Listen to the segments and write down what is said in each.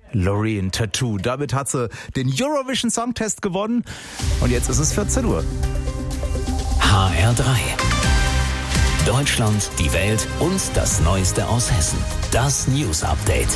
Loreen Tattoo. Damit hat sie den Eurovision Song Test gewonnen. Und jetzt ist es 14 Uhr. HR3. Deutschland, die Welt und das Neueste aus Hessen. Das News Update.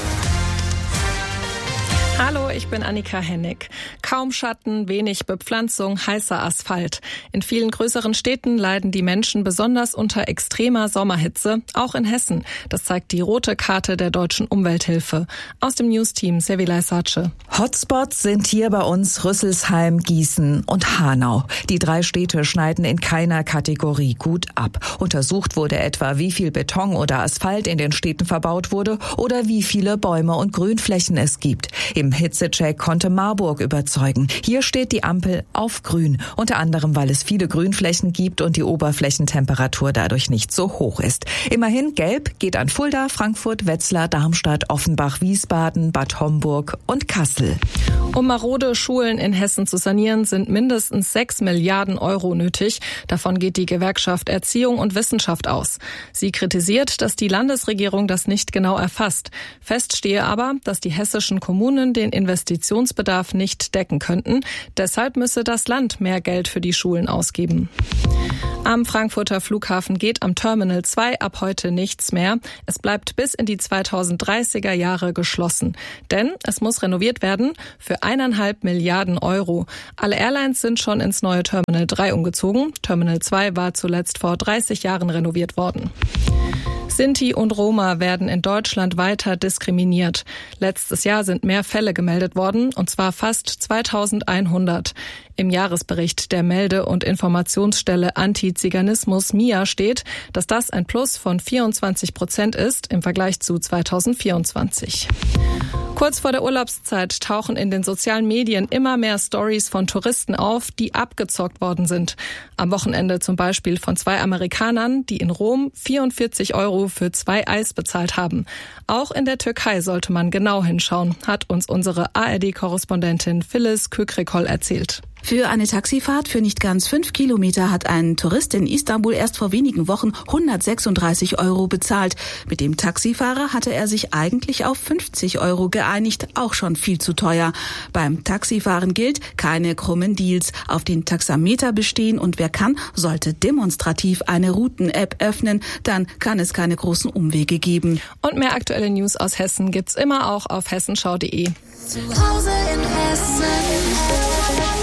Hallo, ich bin Annika Hennig. Kaum Schatten, wenig Bepflanzung, heißer Asphalt. In vielen größeren Städten leiden die Menschen besonders unter extremer Sommerhitze, auch in Hessen. Das zeigt die rote Karte der Deutschen Umwelthilfe. Aus dem News-Team Servilay Sace. Hotspots sind hier bei uns Rüsselsheim, Gießen und Hanau. Die 3 Städte schneiden in keiner Kategorie gut ab. Untersucht wurde etwa, wie viel Beton oder Asphalt in den Städten verbaut wurde oder wie viele Bäume und Grünflächen es gibt. Im Hitzecheck konnte Marburg überzeugen. Hier steht die Ampel auf grün, unter anderem, weil es viele Grünflächen gibt und die Oberflächentemperatur dadurch nicht so hoch ist. Immerhin gelb geht an Fulda, Frankfurt, Wetzlar, Darmstadt, Offenbach, Wiesbaden, Bad Homburg und Kassel. Um marode Schulen in Hessen zu sanieren, sind mindestens 6 Milliarden Euro nötig. Davon geht die Gewerkschaft Erziehung und Wissenschaft aus. Sie kritisiert, dass die Landesregierung das nicht genau erfasst. Fest stehe aber, dass die hessischen Kommunen den Investitionsbedarf nicht decken könnten. Deshalb müsse das Land mehr Geld für die Schulen ausgeben. Am Frankfurter Flughafen geht am Terminal 2 ab heute nichts mehr. Es bleibt bis in die 2030er Jahre geschlossen. Denn es muss renoviert werden für 1,5 Milliarden Euro. Alle Airlines sind schon ins neue Terminal 3 umgezogen. Terminal 2 war zuletzt vor 30 Jahren renoviert worden. Sinti und Roma werden in Deutschland weiter diskriminiert. Letztes Jahr sind mehr Fälle gemeldet worden, und zwar fast 2100. Im Jahresbericht der Melde- und Informationsstelle Antiziganismus MIA steht, dass das ein Plus von 24% ist im Vergleich zu 2024. Kurz vor der Urlaubszeit tauchen in den sozialen Medien immer mehr Stories von Touristen auf, die abgezockt worden sind. Am Wochenende zum Beispiel von 2 Amerikanern, die in Rom 44 Euro für 2 Eis bezahlt haben. Auch in der Türkei sollte man genau hinschauen, hat uns unsere ARD-Korrespondentin Phyllis Kökrekol erzählt. Für eine Taxifahrt für nicht ganz 5 Kilometer hat ein Tourist in Istanbul erst vor wenigen Wochen 136 Euro bezahlt. Mit dem Taxifahrer hatte er sich eigentlich auf 50 Euro geeinigt, auch schon viel zu teuer. Beim Taxifahren gilt, keine krummen Deals. Auf den Taxameter bestehen und wer kann, sollte demonstrativ eine Routen-App öffnen. Dann kann es keine großen Umwege geben. Und mehr aktuelle News aus Hessen gibt's immer auch auf hessenschau.de. Zu Hause in Hessen.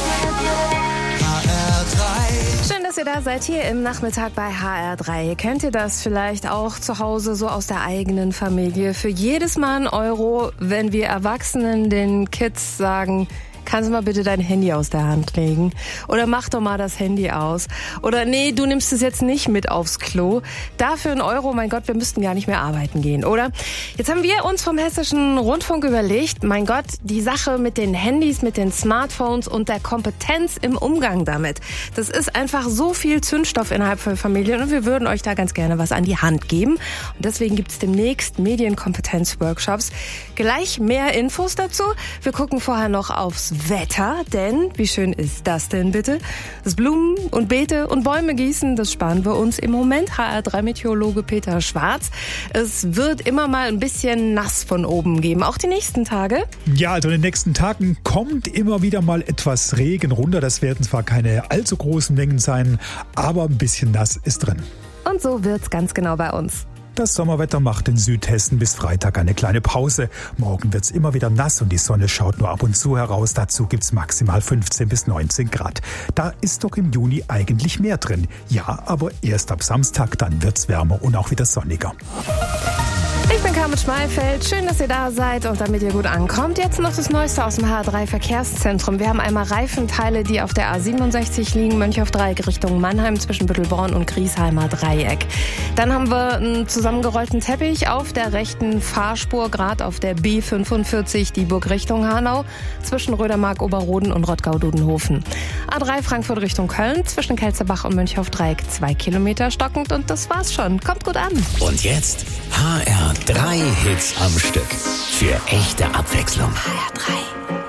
Schön, dass ihr da seid hier im Nachmittag bei HR3. Kennt ihr das vielleicht auch zu Hause so aus der eigenen Familie? Für jedes Mal 1 Euro, wenn wir Erwachsenen den Kids sagen, kannst du mal bitte dein Handy aus der Hand legen? Oder mach doch mal das Handy aus. Oder nee, du nimmst es jetzt nicht mit aufs Klo. Dafür 1 Euro, mein Gott, wir müssten gar nicht mehr arbeiten gehen, oder? Jetzt haben wir uns vom Hessischen Rundfunk überlegt, mein Gott, die Sache mit den Handys, mit den Smartphones und der Kompetenz im Umgang damit. Das ist einfach so viel Zündstoff innerhalb von Familien und wir würden euch da ganz gerne was an die Hand geben. Und deswegen gibt es demnächst Medienkompetenz-Workshops. Gleich mehr Infos dazu. Wir gucken vorher noch aufs Wetter, denn wie schön ist das denn bitte? Das Blumen und Beete und Bäume gießen, das sparen wir uns im Moment. HR3-Meteorologe Peter Schwarz. Es wird immer mal ein bisschen nass von oben geben, auch die nächsten Tage. Ja, also in den nächsten Tagen kommt immer wieder mal etwas Regen runter. Das werden zwar keine allzu großen Mengen sein, aber ein bisschen nass ist drin. Und so wird's ganz genau bei uns. Das Sommerwetter macht in Südhessen bis Freitag eine kleine Pause. Morgen wird's immer wieder nass und die Sonne schaut nur ab und zu heraus. Dazu gibt's maximal 15 bis 19 Grad. Da ist doch im Juni eigentlich mehr drin. Ja, aber erst ab Samstag, dann wird's wärmer und auch wieder sonniger. Ich bin Carmen Schmalfeld. Schön, dass ihr da seid und damit ihr gut ankommt. Jetzt noch das Neueste aus dem HR3 Verkehrszentrum. Wir haben einmal Reifenteile, die auf der A67 liegen, Mönchhof-Dreieck Richtung Mannheim zwischen Büttelborn und Griesheimer Dreieck. Dann haben wir einen zusammengerollten Teppich auf der rechten Fahrspur, gerade auf der B45, die Burg Richtung Hanau, zwischen Rödermark, Oberroden und Rottgau-Dudenhofen. A3 Frankfurt Richtung Köln, zwischen Kelzerbach und Mönchhof-Dreieck 2 Kilometer stockend und das war's schon. Kommt gut an. Und jetzt HR3 Hits am Stück. Für echte Abwechslung. HR3.